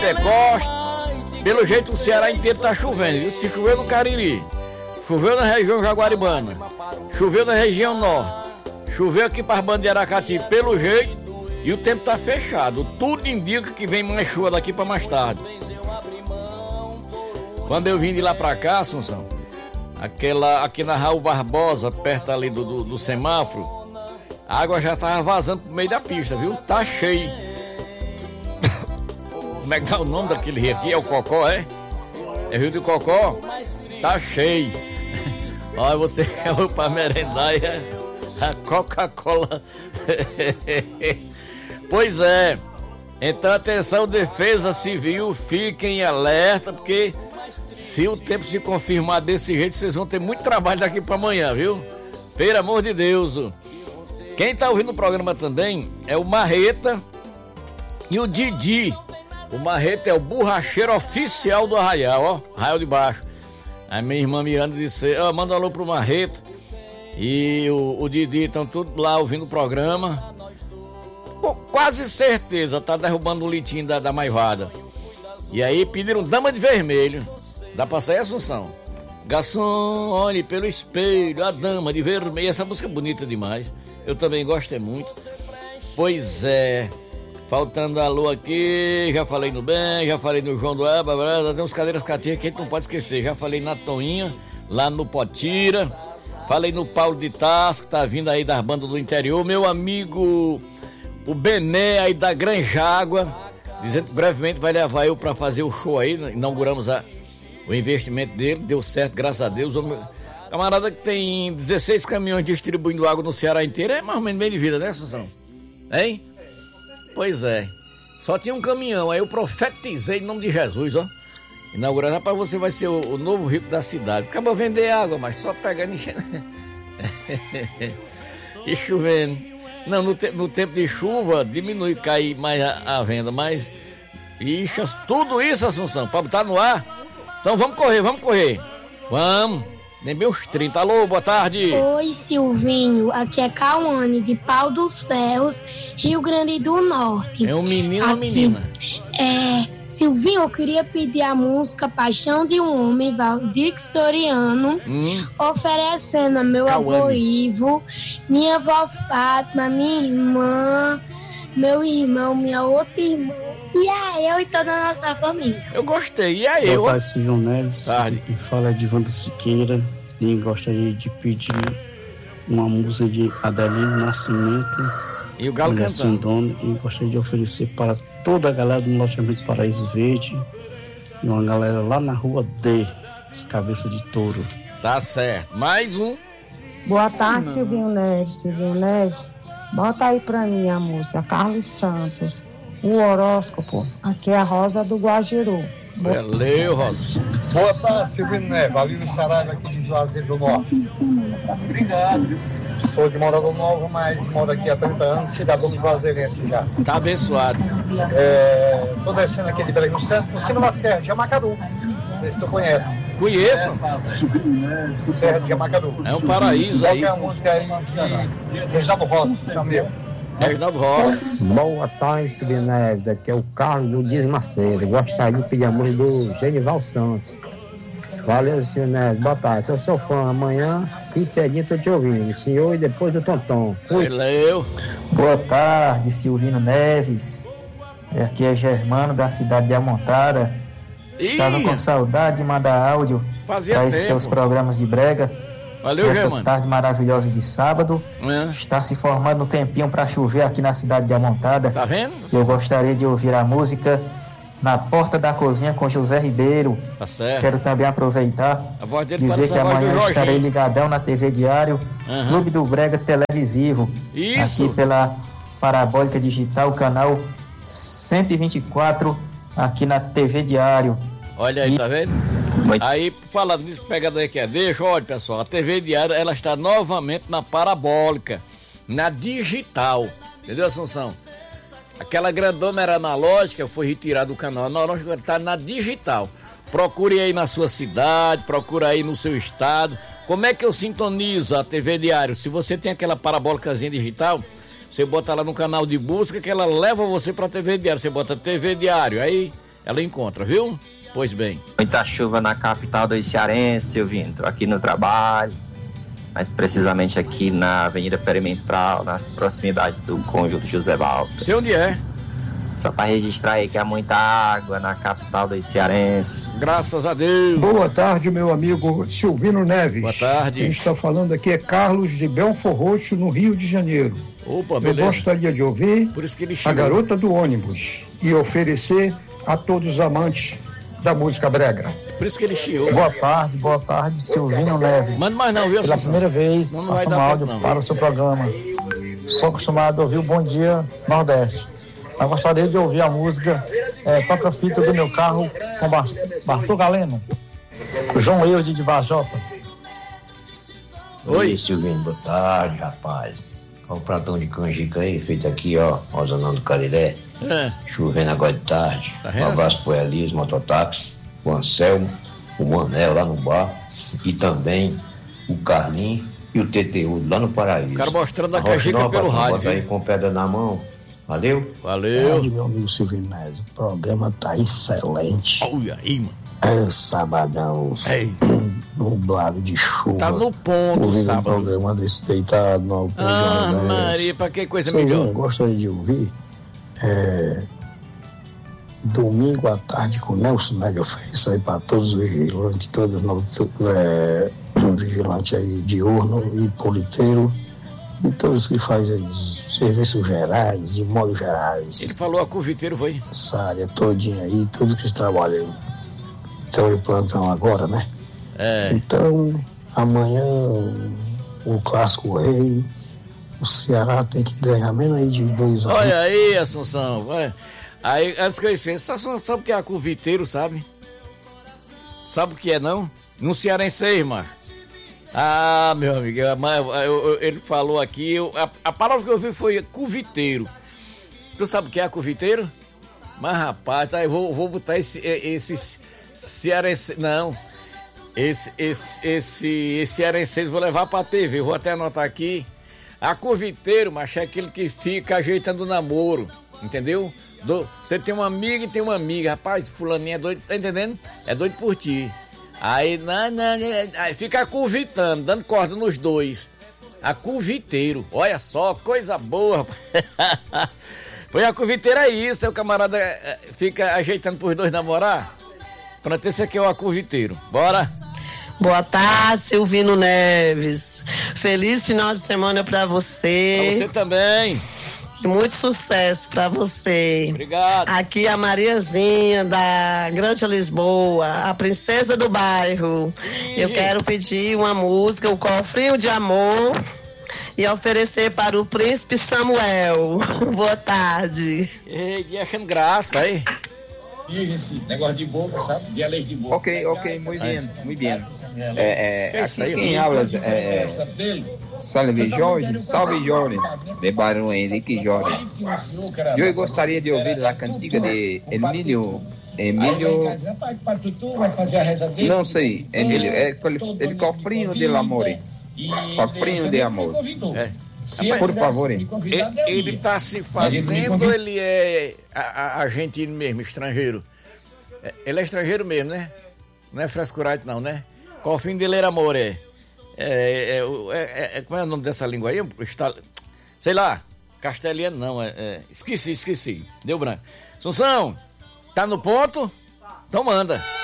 Pentecoste. Pelo jeito o Ceará inteiro tá chovendo, viu? Se choveu no Cariri, choveu na região Jaguaribana, choveu na região norte, choveu aqui para as bandas de Aracati, pelo jeito, e o tempo tá fechado. Tudo indica que vem mais chuva daqui para mais tarde. Quando eu vim de lá pra cá, Assunção, aqui na Raul Barbosa, perto ali do semáforo, a água já tava vazando pro meio da pista, viu? Tá cheio. Como é que tá o nome daquele rio aqui? É o Cocó, é? É Rio do Cocó? Tá cheio. Olha, você quer pra merendar e a Coca-Cola. Pois é. Então, atenção, Defesa Civil, fiquem em alerta, porque se o tempo se confirmar desse jeito, vocês vão ter muito trabalho daqui para amanhã, viu? Pelo amor de Deus. Quem tá ouvindo o programa também é o Marreta e o Didi. O Marreta é o borracheiro oficial do Arraial, ó, Arraial de Baixo. Aí minha irmã Miranda disse, ó, manda um alô pro Marreta e o Didi estão tudo lá ouvindo o programa. Com quase certeza tá derrubando o litinho da maivada. E aí pediram Dama de Vermelho. Dá pra sair, Assunção? Garçom, olhe pelo espelho, a Dama de Vermelho. Essa música é bonita demais. Eu também gosto muito. Pois é. Faltando a lua aqui, já falei no bem, já falei no João do Eba, tem uns cadeiras catinhas que a gente não pode esquecer. Já falei na Toinha, lá no Potira. Falei no Paulo de Tasco, que tá vindo aí das bandas do interior. Meu amigo, o Bené aí da Granjágua, dizendo que brevemente vai levar eu pra fazer o show aí. Inauguramos o investimento dele, deu certo, graças a Deus. O camarada que tem 16 caminhões distribuindo água no Ceará inteiro, é mais ou menos bem de vida, né, Assunção? Hein? Pois é, só tinha um caminhão, aí eu profetizei em nome de Jesus, ó. Inaugurando, rapaz, você vai ser o novo rico da cidade. Acabou vender água, mas só pegando e enchendo. E chovendo. Não, no tempo de chuva diminui, cai mais a venda, mas ixi, tudo isso, Assunção, pra botar no ar. Então vamos correr. Vamos. Nem bem uns 30. Alô, boa tarde. Oi, Silvinho. Aqui é Cauane, de Pau dos Ferros, Rio Grande do Norte. É um menino ou menina? Silvinho, eu queria pedir a música Paixão de um Homem, Valdir Soriano, oferecendo a meu avô Ivo, minha avó Fátima, minha irmã, meu irmão, minha outra irmã, e a eu e toda a nossa família. Eu gostei, e a eu? Boa tarde, Silvio Neves. Quem fala é de Wanda Siqueira e gostaria de pedir uma música de Adelino Nascimento e o Galo cantando. E gostaria de oferecer para toda a galera do loteamento Paraíso Verde e uma galera lá na rua D, os Cabeça de Touro. Tá certo, mais um. Boa tarde, Silvinho Neves. Bota aí pra mim a música Carlos Santos, o horóscopo. Aqui é a Rosa do Guajiru. Valeu, Rosa. Boa tarde, Silvino Neves. Valino Saraiva aqui de Juazeiro do Norte. Obrigado. Sou de Morador Novo, mas moro aqui há 30 anos, cidadão de Juazeirense já. Tá abençoado. Tô descendo aqui de Belém no Centro, no cima da Serra de Jamacaru. Não sei se tu conhece. Conheço. Serra de Jamacaru. É um paraíso aí. Qual é a música aí de Reginaldo Rossi, chamei. Reginaldo Rossi. Boa tarde, Silvio Neves. Aqui é o Carlos do Dias Macedo. Gostaria de pedir a música do Genival Santos. Valeu, Silvio Neves. Boa tarde. Eu sou fã. Amanhã, e cedinho, tô te ouvindo. O senhor e depois do Tonton. Valeu. Boa tarde, Silvino Neves. Aqui é Germano, da cidade de Amontada. Estava com saudade de mandar áudio para esses seus programas de brega. Valeu, essa Germano. Tarde maravilhosa de sábado. Está se formando um tempinho para chover aqui na cidade de Amontada. Tá vendo? Eu gostaria de ouvir a música Na Porta da Cozinha com José Ribeiro. Tá certo. Quero também aproveitar dizer que amanhã estarei ligadão na TV Diário, Clube do Brega Televisivo. Isso. Aqui pela Parabólica Digital, canal 124, aqui na TV Diário. Olha aí, tá vendo? Aí, falando nisso, pegada aí que é, deixa, olha pessoal, a TV Diário, ela está novamente na Parabólica, na digital, entendeu, Assunção? Aquela grandona era analógica, foi retirada do canal analógico, agora está na digital. Procure aí na sua cidade, procure aí no seu estado. Como é que eu sintonizo a TV Diário? Se você tem aquela parabólicazinha digital, você bota lá no canal de busca que ela leva você para a TV Diário. Você bota TV Diário, aí ela encontra, viu? Pois bem. Muita chuva na capital do Cearense, Silvinho. Tô aqui no trabalho, mais precisamente aqui na Avenida Perimetral, nas proximidades do Conjunto José Valdo. Sei onde é. Só para registrar aí que há muita água na capital do Cearense. Graças a Deus. Boa tarde, meu amigo Silvino Neves. Boa tarde. Quem está falando aqui é Carlos de Belfort Roxo, no Rio de Janeiro. Opa, beleza. Eu gostaria de ouvir Por isso que ele A Garota do Ônibus e oferecer a todos os amantes da música brega. Por isso que ele chiou. Boa tarde, Silvino Neves. Manda mais não, viu? Pela primeira vez, faço um áudio para o seu programa. Sou acostumado a ouvir o Bom Dia Nordeste. Mas gostaria de ouvir a música Toca Fita do Meu Carro com Bartô Galeno. João Eude de Vajota. Oi, Silvino, boa tarde, rapaz. Olha o pratão de canjica aí, feito aqui, ó, Rosonão do Cariré. Chovendo agora de tarde. Um abraço pro Elias, mototáxi, o Anselmo, o Manel lá no bar e também o Carlinho e o TTU lá no Paraíso. O cara mostrando a canjica pelo rádio. Bota aí com pedra na mão. Valeu? Valeu. Meu amigo Silvino Neves, o programa tá excelente. Olha aí, mano. É sabadão, nublado de chuva. Tá no ponto, ouvindo sábado. Um programa desse deitado no alto. Maria, pra que coisa Silvino, melhor? Gostaria de ouvir domingo à tarde com Nelson Nélio Freitas aí para todos os vigilantes, todos os vigilantes aí diurno e politeiro e todos que fazem serviços gerais, de modo gerais. Ele falou a Cuviteiro, foi? Essa área todinha aí, todos que trabalham. Então, de plantão agora, né? Então, amanhã, o Clássico Rei, o Ceará tem que ganhar menos aí de 2 a 1. Olha aí, Assunção. Aí, antes que eu esqueça, sabe o que é a Cuviteiro, sabe? Sabe o que é, não? No Cearense, irmão. Ah, meu amigo, ele falou aqui, a palavra que eu vi foi Cuviteiro. Tu sabe o que é a Cuviteiro? Mas, rapaz, aí vou botar esses cearense, não, esse cearense vou levar pra TV, vou até anotar aqui. A Cuviteiro, mas é aquele que fica ajeitando o namoro, entendeu? Você tem uma amiga e tem uma amiga, rapaz, fulaninho é doido, tá entendendo? É doido por ti. Aí, aí fica cuvitando, dando corda nos dois. A Cuviteiro, olha só, coisa boa. Foi a Cuviteiro aí, seu camarada fica ajeitando pros dois namorar. Pronto, esse aqui é o Acuviteiro. Bora! Boa tarde, Silvino Neves. Feliz final de semana pra você. Pra você também. E muito sucesso pra você. Obrigado. Aqui a Mariazinha da Grande Lisboa, a princesa do bairro. Eu quero pedir uma música, o Cofrinho de Amor, e oferecer para o Príncipe Samuel. Boa tarde. E achando graça aí. Negócio de boca, sabe? Dialeto de boca. Ok, muito bem. Aqui quem habla Salve Jorge, de Barão Henrique Jorge. Eu gostaria de ouvir a cantiga de Emílio, não sei, Emílio, ele Cofrinho de Amor. Cofrinho de Amor. Por favor. Ele tá se fazendo, ele é argentino mesmo, estrangeiro. Ele é estrangeiro mesmo, né? Não é frescurate não, né? Cofrinho de Amor, como é o nome dessa língua aí? Sei lá, castelhano não, esqueci, deu branco. Assunção, tá no ponto? Então manda.